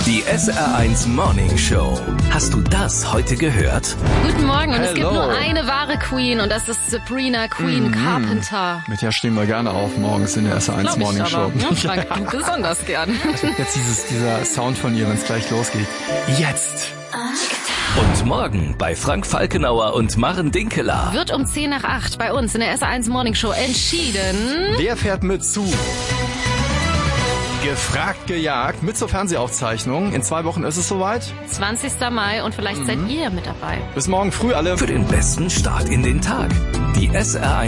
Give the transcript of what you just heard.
Die SR1 Morning Show. Hast du das heute gehört? Guten Morgen und Hello. Es gibt nur eine wahre Queen und das ist Sabrina Queen Carpenter. Mit der stehen wir gerne auf morgens in der SR1 Glaub Morning ich Show. aber. Ja, Frank, du besonders gern. Jetzt dieser Sound von ihr, wenn es gleich losgeht. Jetzt. Und morgen bei Frank Falkenauer und Maren Dinkeler. Wird um 7:50 bei uns in der SR1 Morning Show entschieden. Wer fährt mit zu? Gefragt, gejagt, mit zur Fernsehaufzeichnung. In 2 Wochen ist es soweit. 20. Mai und vielleicht seid ihr mit dabei. Bis morgen früh alle. Für den besten Start in den Tag. Die SR1